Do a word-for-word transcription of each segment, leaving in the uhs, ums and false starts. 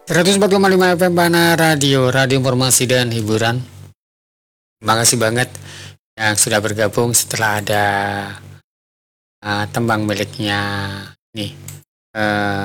seratus empat koma lima F M Bana Radio, Radio Informasi dan Hiburan. Terima kasih banget yang sudah bergabung setelah ada uh, tembang miliknya nih uh,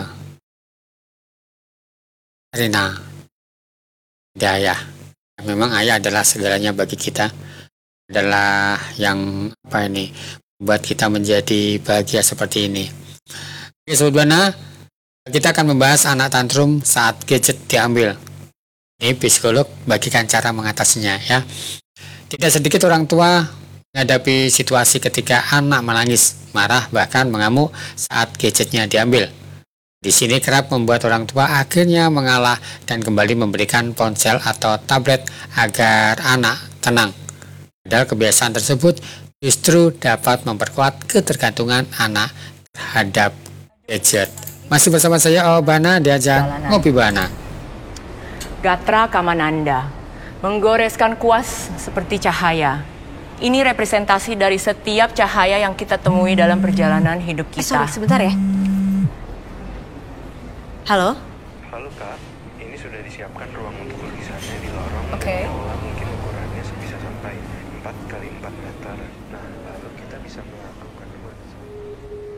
Rina Daya. Memang ayah adalah segalanya bagi kita, adalah yang apa ini membuat kita menjadi bahagia seperti ini. Oke Sobat Bana, kita akan membahas anak tantrum saat gadget diambil. Ini psikolog bagikan cara mengatasinya ya. Tidak sedikit orang tua menghadapi situasi ketika anak menangis, marah, bahkan mengamuk saat gadgetnya diambil. Di sini kerap membuat orang tua akhirnya mengalah dan kembali memberikan ponsel atau tablet agar anak tenang. Padahal kebiasaan tersebut justru dapat memperkuat ketergantungan anak terhadap gadget. Masih bersama saya Oh Bana di ajang Ngopi Bana. Gatra Kamananda, menggoreskan kuas seperti cahaya. Ini representasi dari setiap cahaya yang kita temui dalam perjalanan hidup kita. Eh, sorry, sebentar ya. Halo? Halo Kak, ini sudah disiapkan ruang untuk lukisannya di lorong. Oke. Aula mungkin ukurannya bisa sampai empat kali empat meter. Nah, lalu kita bisa melakukan nuansa.